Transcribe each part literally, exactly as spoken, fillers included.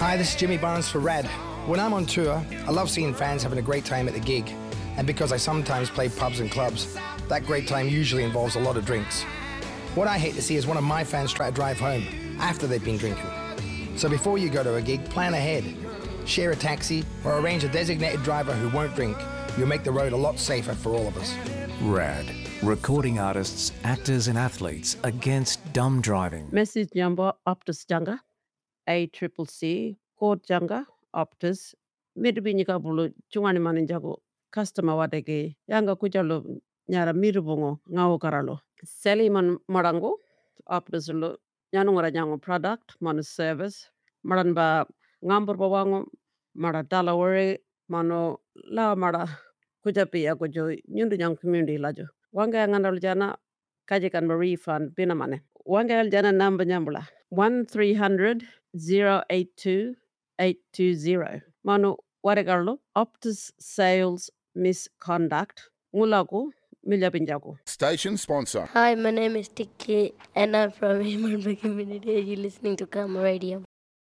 Hi, this is Jimmy Barnes for Rad. When I'm on tour, I love seeing fans having a great time at the gig. And because I sometimes play pubs and clubs, that great time usually involves a lot of drinks. What I hate to see is one of my fans try to drive home after they've been drinking. So before you go to a gig, plan ahead. Share a taxi or arrange a designated driver who won't drink. You'll make the road a lot safer for all of us. Rad. Recording artists, actors and athletes against dumb driving. Message number Optus Janga, A triple C, code Janga, Optus, Midbinika Bulu, Chungani Maninjago, customer wadege, Yanga Kujalo, Nyara Mirubungo, Ngao Karalo. Seliman Marango, Optus Lu, Yanungara Yango product, Manu service, Maranba Ngambur Bawango, Mara Dalawari, Mano La Mara Kujapi Agojo, Nyundu Young Community Lajo. Wanga Ngandal Jana, Kajikan Marie Fund, Binamane. Wanga Jana number Nyambula, one three hundred zero eight two eight two zero. Manu Wadagarlo, Optus Sales Misconduct, Mulago, Miljabinjago. Station sponsor. Hi, my name is Tiki and I'm from Himalba community. You're listening to Kama Radio.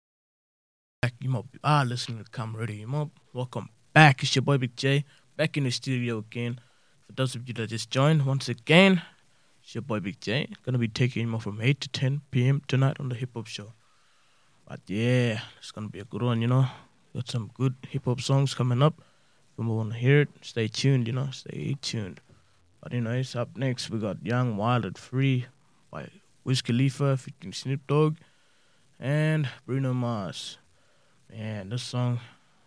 Back, you mob, you are listening to Kama Radio. You mob, welcome back. It's your boy Big J, back in the studio again. For those of you that just joined, once again, it's your boy Big J. Gonna be taking you more from eight to ten p.m. tonight on the Hip Hop Show. But yeah, it's gonna be a good one, you know. Got some good hip hop songs coming up. If you want to hear it, stay tuned, you know, stay tuned. But anyways, up next we got Young, Wild and Free by Wiz Khalifa featuring Snoop Dogg and Bruno Mars. Man, this song,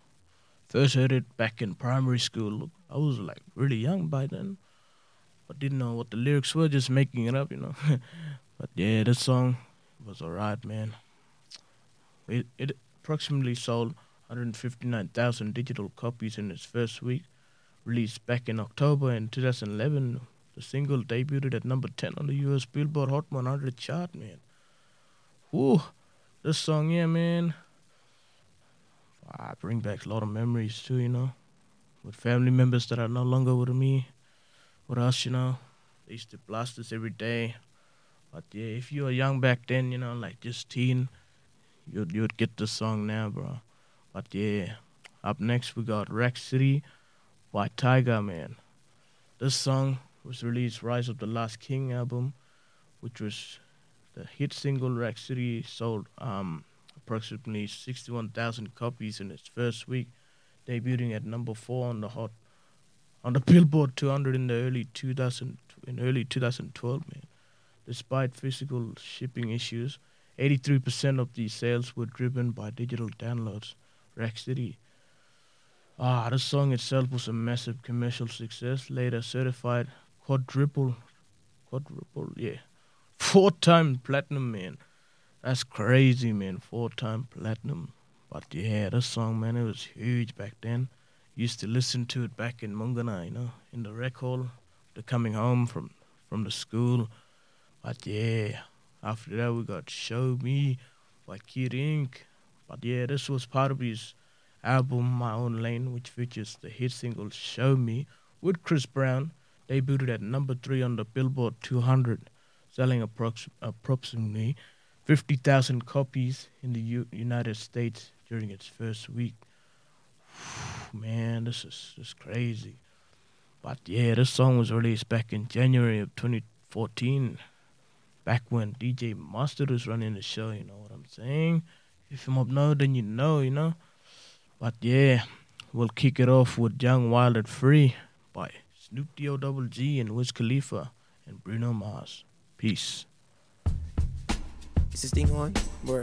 first heard it back in primary school. Look, I was like really young by then, but didn't know what the lyrics were, just making it up, you know. But yeah, this song was alright, man. It, it approximately sold one hundred fifty-nine thousand digital copies in its first week. Released back in October in two thousand eleven, the single debuted at number ten on the U S Billboard Hot one hundred chart, man. Woo, this song, yeah, man. I bring back a lot of memories too, you know, with family members that are no longer with me, with us, you know. They used to blast us every day. But yeah, if you were young back then, you know, like just teen, you'd you'd get the song now, bro. But yeah, up next we got Rack City by Tyga, man. This song was released Rise of the Last King album, which was the hit single. Rack City sold um approximately sixty-one thousand copies in its first week, debuting at number four on the hot on the Billboard two hundred in the early two thousand in early twenty twelve, man. Despite physical shipping issues, eighty-three percent of these sales were driven by digital downloads. Rack City. Ah, the song itself was a massive commercial success, later certified quadruple, quadruple, yeah, four-time platinum, man. That's crazy, man, four-time platinum. But yeah, this song, man, it was huge back then. Used to listen to it back in Mungana, you know, in the rec hall, the coming home from, from the school. But yeah, after that we got Show Me by Kid Ink. But yeah, this was part of his album My Own Lane, which features the hit single Show Me with Chris Brown, debuted at number three on the Billboard two hundred, selling approx- approximately fifty thousand copies in the U- United States during its first week. Man, this is just crazy. But yeah, this song was released back in January of twenty fourteen, back when D J Mustard was running the show, you know what I'm saying? If you don't know, then you know, you know. But yeah, we'll kick it off with Young, Wild and Free by Snoop D O Double G and Wiz Khalifa and Bruno Mars. Peace. Is this thing on? Word.